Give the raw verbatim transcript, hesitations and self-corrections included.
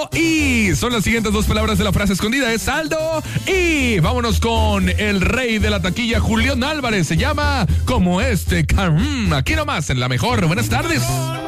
saldo y son las siguientes dos palabras de la frase escondida, es saldo y vámonos con el rey de la taquilla, Julián Álvarez, se llama Como Este, aquí nomás en La Mejor. Buenas tardes.